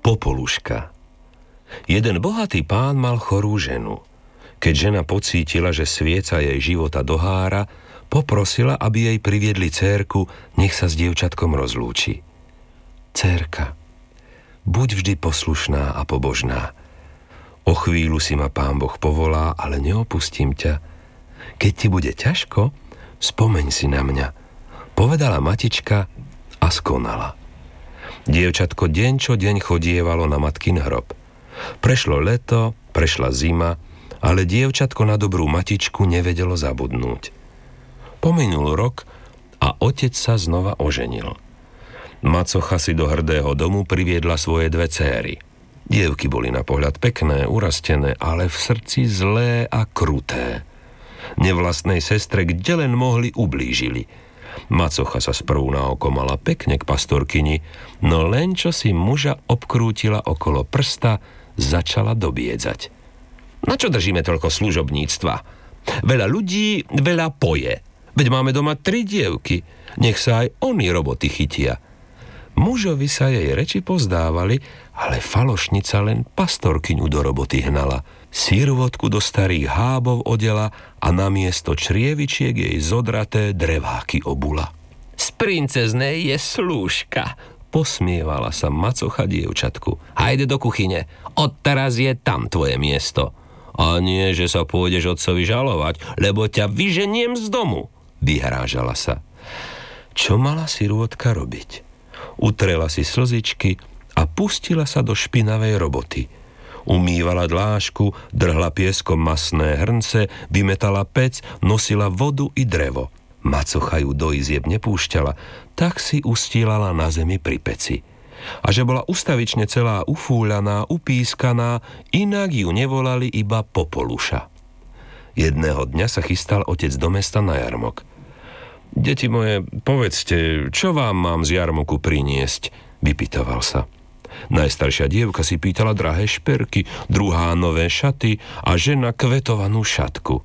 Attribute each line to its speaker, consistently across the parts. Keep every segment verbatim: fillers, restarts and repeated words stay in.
Speaker 1: Popoluška. Jeden bohatý pán mal chorú ženu. Keď žena pocítila, že svieca jej života dohára, poprosila, aby jej priviedli dcérku, nech sa s dievčatkom rozlúči. Dcérka, buď vždy poslušná a pobožná. O chvíľu si ma Pán Boh povolá, ale neopustím ťa. Keď ti bude ťažko, spomeň si na mňa, povedala matička a skonala. Dievčatko deň čo deň chodievalo na matkin hrob. Prešlo leto, prešla zima, ale dievčatko na dobrú matičku nevedelo zabudnúť. Pominul rok a otec sa znova oženil. Macocha si do hrdého domu priviedla svoje dve céry. Dievky boli na pohľad pekné, urastené, ale v srdci zlé a kruté. Nevlastnej sestre, kde len mohli, ublížili. Macocha sa sprv na oko mala pekne k pastorkyni, no len čo si muža obkrútila okolo prsta, začala dobiedzať. Na čo držíme toľko služobníctva? Veľa ľudí, veľa poje. Veď máme doma tri dievky, nech sa aj oni roboty chytia. Mužovi sa jej reči pozdávali, ale falošnica len pastorkyňu do roboty hnala. Sirvotku do starých hábov odela a namiesto črievičiek jej zodraté dreváky obula. Z princeznej je slúžka, posmievala sa macocha dievčatku. Hajde do kuchyne, odteraz je tam tvoje miesto. A nie, že sa pôjdeš otcovi žalovať, lebo ťa vyženiem z domu, vyhrážala sa. Čo mala sirvotka robiť? Utrela si slzičky a pustila sa do špinavej roboty. Umývala dlášku, drhla pieskom masné hrnce, vymetala pec, nosila vodu i drevo. Macocha ju do izieb nepúšťala, tak si ustílala na zemi pri peci. A že bola ustavične celá ufúľaná, upískaná, inak ju nevolali iba Popoluša. Jedného dňa sa chystal otec do mesta na jarmok. Deti moje, povedzte, čo vám mám z jarmoku priniesť? Vypytoval sa. Najstaršia dievka si pýtala drahé šperky, druhá nové šaty a žena kvetovanú šatku.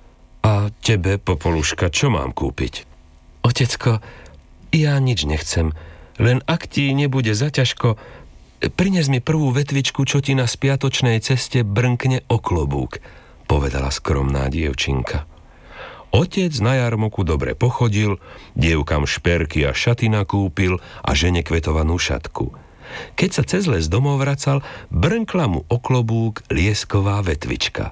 Speaker 1: A tebe, Popoluška, čo mám kúpiť? Otecko, ja nič nechcem, len ak ti nebude zaťažko, prines mi prvú vetvičku, čo ti na spiatočnej ceste brnkne o klobúk, povedala skromná dievčinka. Otec na jarmoku dobre pochodil, dievkam šperky a šaty nakúpil a žene kvetovanú šatku. Keď sa cez les domov vracal, brnkla mu o klobúk liesková vetvička.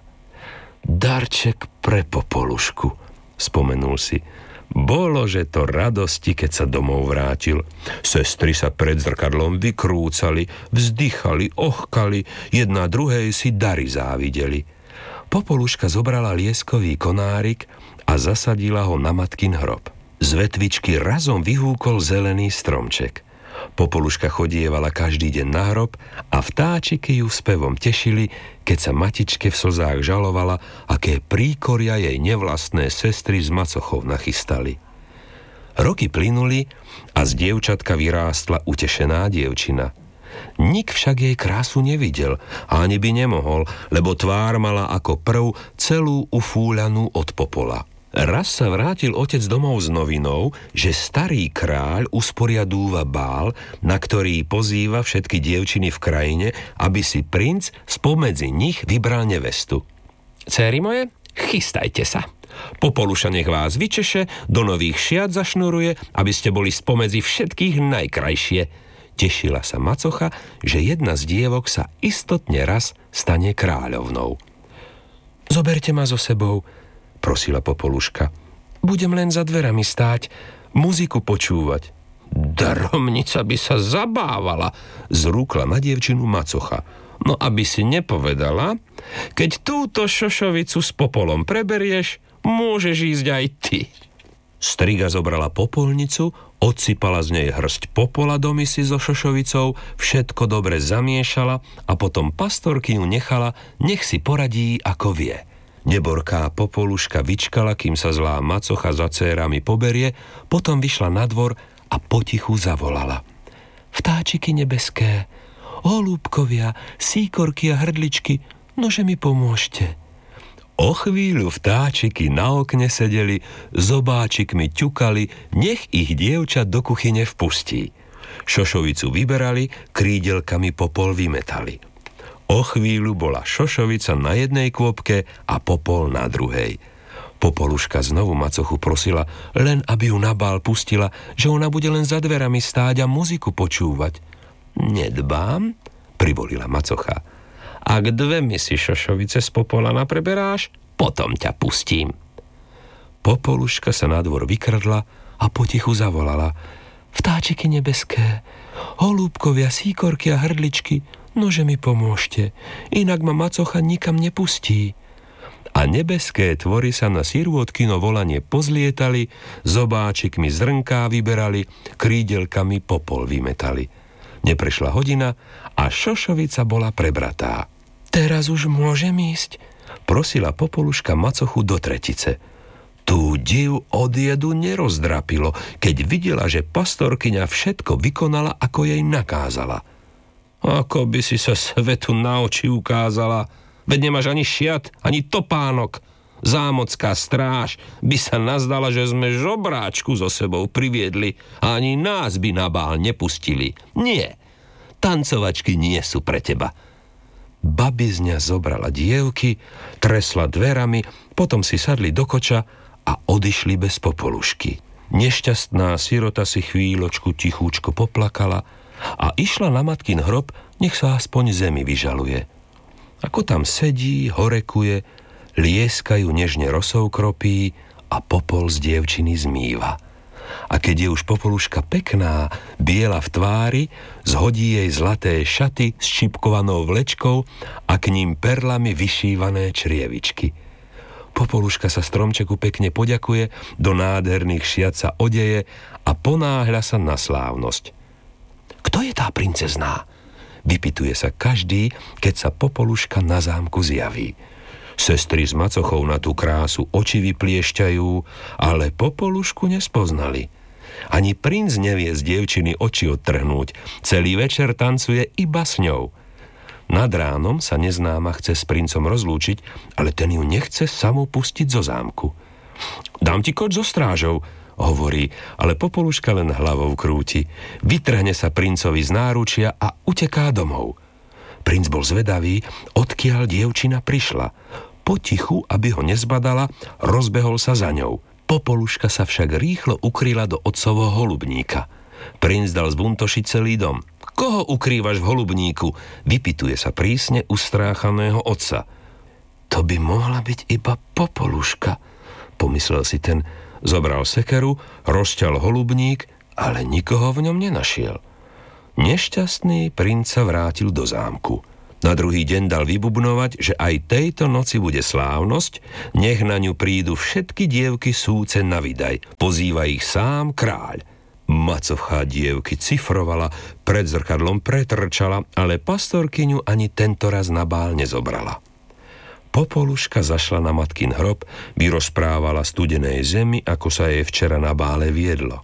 Speaker 1: Darček pre Popolušku, spomenul si. Bolo, že to radosti, keď sa domov vrátil. Sestry sa pred zrkadlom vykrúcali, vzdychali, ochkali, jedna druhej si dary závideli. Popoluška zobrala lieskový konárik a zasadila ho na matkin hrob. Z vetvičky razom vyhúkol zelený stromček. Popoluška chodievala každý deň na hrob a vtáčiky ju spevom tešili, keď sa matičke v slzách žalovala, aké príkoria jej nevlastné sestry z macochov nachystali. Roky plynuli a z dievčatka vyrástla utešená dievčina. Nik však jej krásu nevidel a ani by nemohol, lebo tvár mala ako prv celú ufúľanú od popola. Raz sa vrátil otec domov s novinou, že starý kráľ usporiadúva bál, na ktorý pozýva všetky dievčiny v krajine, aby si princ spomedzi nich vybral nevestu. Céry moje, chystajte sa. Popoluša nech vás vyčeše, do nových šiat zašnuruje, aby ste boli spomedzi všetkých najkrajšie. Tešila sa macocha, že jedna z dievok sa istotne raz stane kráľovnou. Zoberte ma so sebou, prosila Popoluška. Budem len za dverami stáť, muziku počúvať. Daromnica by sa zabávala, zrúkla na dievčinu macocha. No aby si nepovedala, keď túto šošovicu s popolom preberieš, môžeš ísť aj ty. Striga zobrala popolnicu, odsypala z nej hrst popola do misy so šošovicou, všetko dobre zamiešala a potom pastorkyňu nechala, nech si poradí, ako vie. Neborká Popoluška vyčkala, kým sa zlá macocha za cérami poberie, potom vyšla na dvor a potichu zavolala. Vtáčiky nebeské, holúbkovia, síkorky a hrdličky, nože mi pomôžte. O chvíľu vtáčiky na okne sedeli, zobáčikmi ťukali, nech ich dievča do kuchyne vpustí. Šošovicu vyberali, krídelkami popol vymetali. O chvíľu bola šošovica na jednej kôpke a popol na druhej. Popoluška znovu macochu prosila, len aby ju na bál pustila, že ona bude len za dverami stáť a muziku počúvať. Nedbám, privolila macocha. Ak dve misy šošovice z popola napreberáš, potom ťa pustím. Popoluška sa na dvor vykradla a potichu zavolala. Vtáčiky nebeské, holúbkovia, síkorky a hrdličky, nože mi pomôžte, inak ma macocha nikam nepustí. A nebeské tvory sa na sirôtkino volanie pozlietali, zobáčikmi zrnká vyberali, krídelkami popol vymetali. Neprešla hodina a šošovica bola prebratá. Teraz už môžem ísť? Prosila popoluška macochu do tretice. Tú div od jedu nerozdrapilo, keď videla, že pastorkyňa všetko vykonala, ako jej nakázala. Ako by si sa svetu na oči ukázala, veď nemáš ani šiat, ani topánok. Zámocká stráž by sa nazdala, že sme žobráčku so sebou priviedli a ani nás by na bál nepustili. Nie, tancovačky nie sú pre teba. Babizňa zobrala dievky, tresla dverami, potom si sadli do koča a odišli bez popolušky. Nešťastná sirota si chvíľočku tichúčko poplakala a išla na matkin hrob, nech sa aspoň zemi vyžaluje. Ako tam sedí, horekuje, lieskajú nežne rosou kropí a popol z dievčiny zmýva. A keď je už popoluška pekná, biela v tvári, zhodí jej zlaté šaty s šipkovanou vlečkou a k ním perlami vyšívané črievičky. Popoluška sa stromčeku pekne poďakuje, do nádherných šiat sa odeje a ponáhľa sa na slávnosť. Kto je tá princezná? Vypytuje sa každý, keď sa popoluška na zámku zjaví. Sestry s macochou na tú krásu oči vypliešťajú, ale popolušku nespoznali. Ani princ nevie z dievčiny oči odtrhnúť, celý večer tancuje iba s ňou. Nad ránom sa neznáma chce s princom rozlúčiť, ale ten ju nechce samú pustiť zo zámku. Dám ti koč so strážou, hovorí, ale popoluška len hlavou krúti. Vytrhne sa princovi z náručia a uteká domov. Princ bol zvedavý, odkiaľ dievčina prišla. Potichu, aby ho nezbadala, rozbehol sa za ňou. Popoluška sa však rýchlo ukryla do otcovho holubníka. Princ dal zbuntošiť celý dom. Koho ukrývaš v holubníku? Vypytuje sa prísne ustráchaného otca. To by mohla byť iba popoluška, pomyslel si ten. Zobral sekeru, rozťal holubník, ale nikoho v ňom nenašiel. Nešťastný princ sa vrátil do zámku. Na druhý deň dal vybubnovať, že aj tejto noci bude slávnosť, nech na ňu prídu všetky dievky súce na vydaj. Pozýva ich sám kráľ. Macocha dievky cifrovala, pred zrkadlom pretrčala, ale pastorkyňu ani tento raz na bál nezobrala. Popoluška zašla na matkin hrob, vyrozprávala studenej zemi, ako sa jej včera na bále viedlo.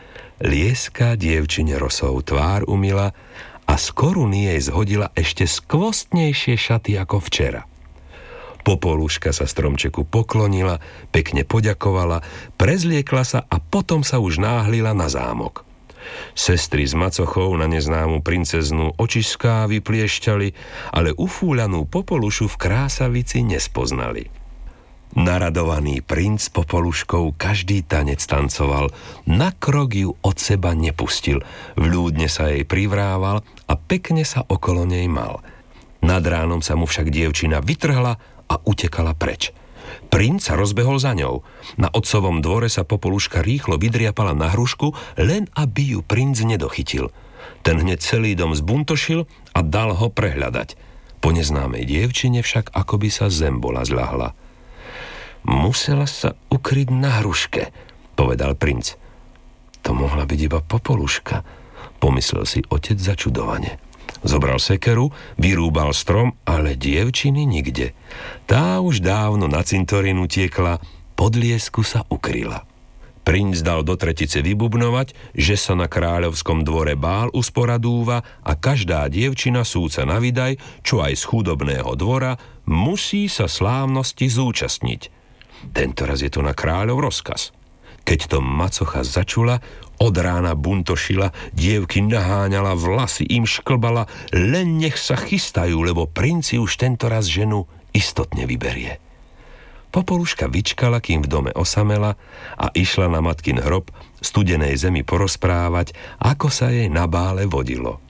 Speaker 1: Lieská dievčine rosou tvár umyla a z koruny jej zhodila ešte skvostnejšie šaty ako včera. Popoluška sa stromčeku poklonila, pekne poďakovala, prezliekla sa a potom sa už náhlila na zámok. Sestry s macochou na neznámu princeznú očiská vypliešťali, ale ufúľanú popolušu v krásavici nespoznali. Naradovaný princ popoluškou každý tanec tancoval, na krok ju od seba nepustil, vľúdne sa jej privrával a pekne sa okolo nej mal. Nad ránom sa mu však dievčina vytrhla a utekala preč. Princ sa rozbehol za ňou. Na otcovom dvore sa popoluška rýchlo vydriapala na hrušku, len aby ju princ nedochytil. Ten hneď celý dom zbuntošil a dal ho prehľadať. Po neznámej dievčine však akoby sa zem bola zľahla. Musela sa ukryť na hruške, povedal princ. To mohla byť iba popoluška, pomyslel si otec začudovane. Zobral sekeru, vyrúbal strom, ale dievčiny nikde. Tá už dávno na cintorín utiekla, pod liesku sa ukryla. Princ dal do tretice vybubnovať, že sa na kráľovskom dvore bál usporadúva a každá dievčina súca na vydaj, čo aj z chudobného dvora, musí sa slávnosti zúčastniť. Tentoraz je to na kráľov rozkaz. Keď to macocha začula, od rána buntošila, dievky naháňala, vlasy im šklbala, len nech sa chystajú, lebo princi už tentoraz ženu istotne vyberie. Popoluška vyčkala, kým v dome osamela a išla na matkin hrob studenej zemi porozprávať, ako sa jej na bále vodilo.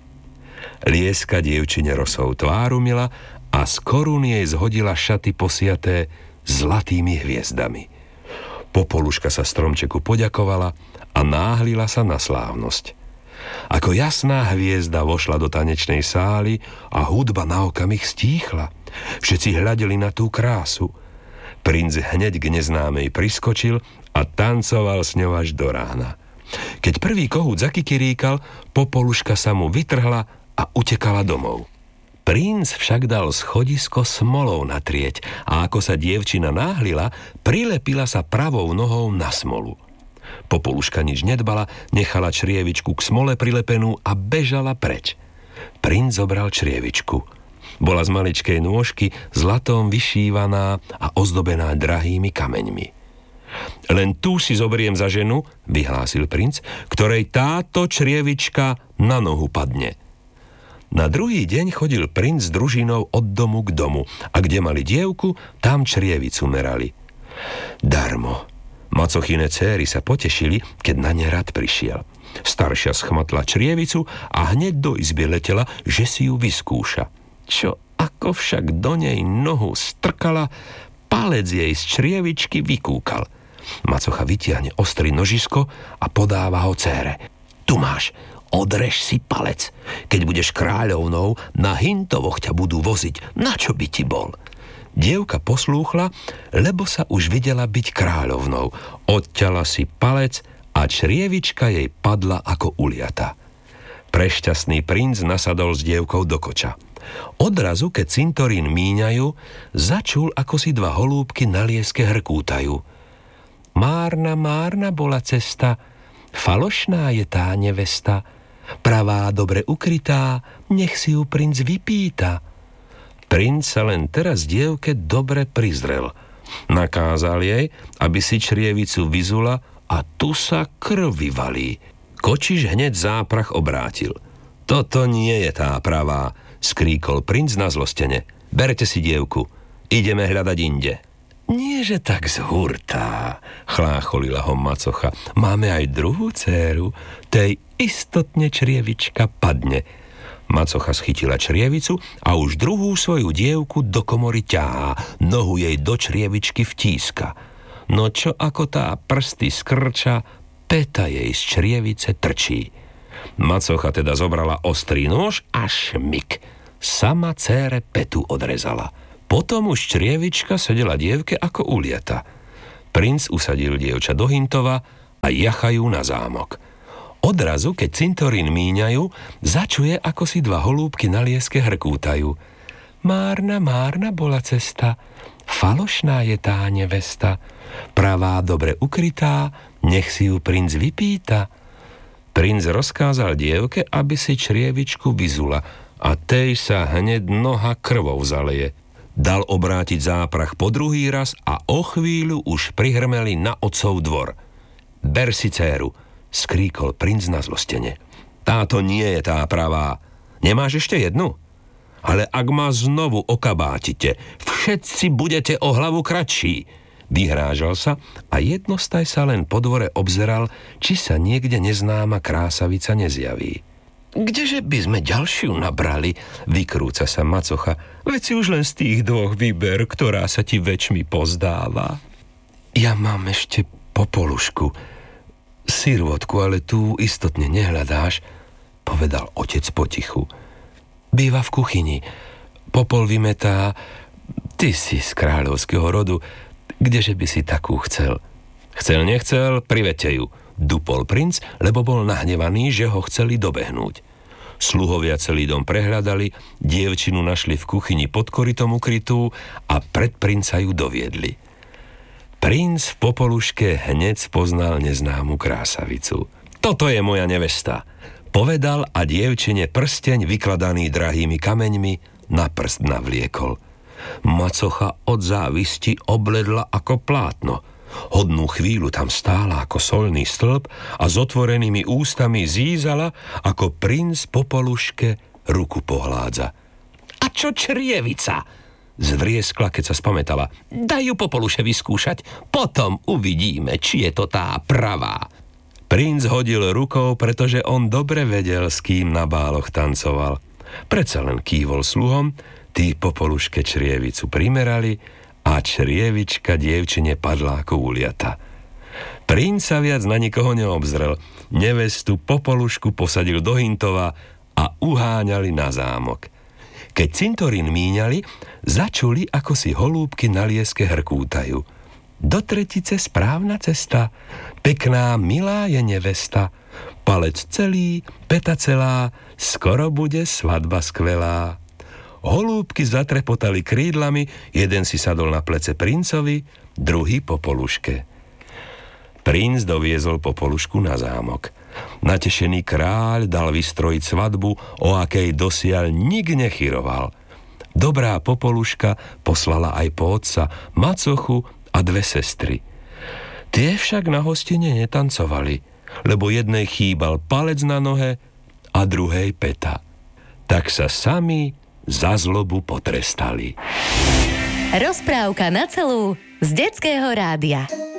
Speaker 1: Lieska dievčine rosou tváru mila a z korún jej zhodila šaty posiaté zlatými hviezdami. Popoluška sa stromčeku poďakovala a náhlila sa na slávnosť. Ako jasná hviezda vošla do tanečnej sály a hudba na okamih stíchla. Všetci hľadeli na tú krásu. Princ hneď k neznámej priskočil a tancoval s ňou až do rána. Keď prvý kohút zakikiríkal, Popoluška sa mu vytrhla a utekala domov. Princ však dal schodisko smolou natrieť a ako sa dievčina náhlila, prilepila sa pravou nohou na smolu. Popoluška nič nedbala, nechala črievičku k smole prilepenú a bežala preč. Princ zobral črievičku. Bola z maličkej nôžky zlatom vyšívaná a ozdobená drahými kameňmi. Len tu si zoberiem za ženu, vyhlásil princ, ktorej táto črievička na nohu padne. Na druhý deň chodil princ s družinou od domu k domu a kde mali dievku, tam črievicu merali. Darmo. Macochyne céry sa potešili, keď na ne rad prišiel. Staršia schmatla črievicu a hneď do izby letela, že si ju vyskúša. Čo ako však do nej nohu strkala, palec jej z črievičky vykúkal. Macocha vytiahne ostrý nožisko a podáva ho cére. Tu máš, odrež si palec. Keď budeš kráľovnou, na hintovoch ťa budú voziť. Na čo by ti bol? Dievka poslúchla, lebo sa už videla byť kráľovnou. Odťala si palec a črievička jej padla ako uliata. Prešťastný princ nasadol s dievkou do koča. Odrazu, keď cintorín míňajú, začul, ako si dva holúbky na lieske hrkútajú. Márna, márna bola cesta, falošná je tá nevesta, pravá dobre ukrytá, nech si ju princ vypýta. Princ sa len teraz dievke dobre prizrel. Nakázal jej, aby si črievicu vyzula a tu sa krv vyvalí. Kočiš hneď záprach obrátil. Toto nie je tá pravá, skríkol princ na zlostene. Berte si dievku, ideme hľadať inde. Nieže tak zhurtá, chlácholila ho macocha. Máme aj druhú dcéru, tej istotne črievička padne. Macocha schytila črievicu a už druhú svoju dievku do komory ťahá, nohu jej do črievičky vtíska. No čo ako tá prsty skrča, peta jej z črievice trčí. Macocha teda zobrala ostrý nôž a šmik. Sama cére petu odrezala. Potom už črievička sedela dievke ako uliata. Princ usadil dievča do hintova a jachajú na zámok. Odrazu, keď cintorín míňajú, začuje, ako si dva holúbky na lieske hrkútajú. Márna, márna bola cesta, falošná je tá nevesta, pravá dobre ukrytá, nech si ju princ vypýta. Princ rozkázal dievke, aby si črievičku vyzula a tej sa hneď noha krvou zaleje. Dal obrátiť záprach po druhý raz a o chvíľu už prihrmeli na otcov dvor. Ber si dcéru, skríkol princ na zlostene. Táto nie je tá pravá. Nemáš ešte jednu? Ale ak ma znovu okabátite, všetci budete o hlavu kratší. Vyhrážal sa a jednostaj sa len po dvore obzeral, či sa niekde neznáma krásavica nezjaví. Kdeže by sme ďalšiu nabrali? Vykrúca sa macocha. Veď si už len z tých dvoch vyber, ktorá sa ti väčšmi pozdáva. Ja mám ešte Popolušku. Sirvotku, ale tu istotne nehľadáš, povedal otec potichu. Býva v kuchyni. Popol vymetá. Ty si z kráľovského rodu. Kdeže by si takú chcel? Chcel, nechcel, privete ju. Dupol princ, lebo bol nahnevaný, že ho chceli dobehnúť. Sluhovia celý dom prehľadali, dievčinu našli v kuchyni pod korytom ukrytú a pred princa ju doviedli. Princ v Popoluške hneď spoznal neznámu krásavicu. Toto je moja nevesta, povedal a dievčine prsteň vykladaný drahými kameňmi na prst navliekol. Macocha od závisti obledla ako plátno. Hodnú chvíľu tam stála ako solný stĺp a s otvorenými ústami zízala, ako princ Popoluške ruku pohládza. A čo črievica? Zvrieskla, keď sa spamätala. Daj ju Popoluše vyskúšať, potom uvidíme, či je to tá pravá. Princ hodil rukou, pretože on dobre vedel, s kým na báloch tancoval. Predsa len kývol sluhom, tí Popoluške črievicu primerali a črievička dievčine padla ako uliata. Princ sa viac na nikoho neobzrel. Nevestu Popolušku posadil do hintova a uháňali na zámok. Keď cintorín míňali, začuli, ako si holúbky na lieske hrkútajú. Do tretice správna cesta, pekná, milá je nevesta. Palec celý, peta celá, skoro bude svadba skvelá. Holúbky zatrepotali krídlami, jeden si sadol na plece princovi, druhý Popoluške. Princ doviezol Popolušku na zámok. Natešený kráľ dal vystrojiť svadbu, o akej dosiaľ nik nechyroval. Dobrá Popoluška poslala aj pódca, macochu a dve sestry. Tie však na hostine netancovali, lebo jednej chýbal palec na nohe a druhej peta. Tak sa sami za zlobu potrestali.
Speaker 2: Rozprávka na celú z Detského rádia.